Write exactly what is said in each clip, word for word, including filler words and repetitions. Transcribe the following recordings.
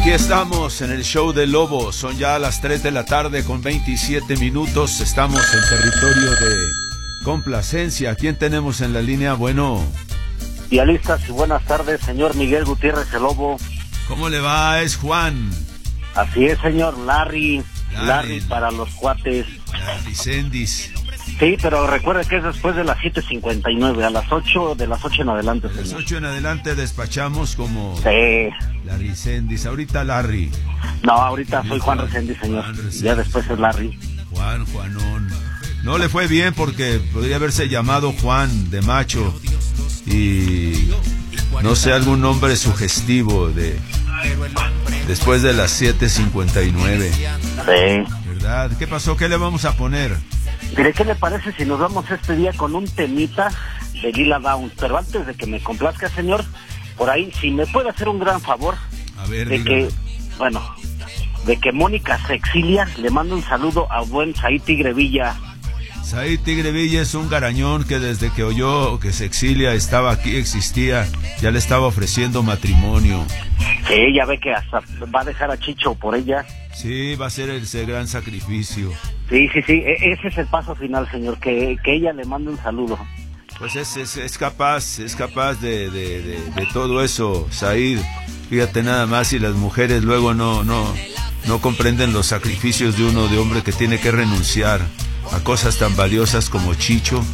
Aquí estamos en el show del Lobo. Son ya las tres de la tarde con veintisiete minutos. Estamos en territorio de complacencia. ¿Quién tenemos en la línea? Bueno. Dialistas y buenas tardes, señor Miguel Gutiérrez el Lobo. ¿Cómo le va? Es Juan. Así es, señor. Larry. Larry, Larry para los cuates. Larry Sendis. Sí, pero recuerde que es después de las siete cincuenta y nueve, a las ocho, de las ocho en adelante, De las señor. ocho en adelante despachamos como Sí. Larry Sendis. Ahorita Larry. No, ahorita soy Juan Juan, Reséndiz, señor. Juan Reséndiz. Ya después es Larry. Juan, Juanón. No le fue bien porque podría haberse llamado Juan de macho y no sé, algún nombre sugestivo de después de las siete cincuenta y nueve. Sí. ¿Verdad? ¿Qué pasó? ¿Qué le vamos a poner? Mire, ¿qué le parece si nos vamos este día con un temita de Lila Downs? Pero antes de que me complazca, señor, por ahí, si me puede hacer un gran favor, A ver, de dígame. que, bueno, de que Mónica se exilia, le mando un saludo a buen Saí Tigre Villa. Saí Tigre Villa es un garañón que desde que oyó que se exilia estaba aquí, existía, ya le estaba ofreciendo matrimonio. Sí, ya ve que hasta va a dejar a Chicho por ella. Sí, va a ser ese gran sacrificio. Sí, sí, sí, e- ese es el paso final, señor, que, que ella le mande un saludo. Pues es, es, es capaz, es capaz de, de, de, de todo eso, Said. Fíjate nada más, si las mujeres luego no, no, no comprenden los sacrificios de uno de hombre que tiene que renunciar a cosas tan valiosas como Chicho.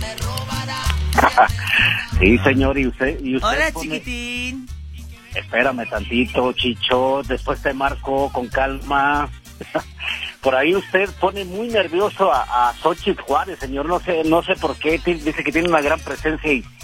Sí, señor, y usted... Y usted Hola, pone- chiquitín. Espérame tantito, Chicho, después te marco con calma. Por ahí usted pone muy nervioso a, a Xochitl Juárez, señor, no sé, no sé por qué, t- dice que tiene una gran presencia y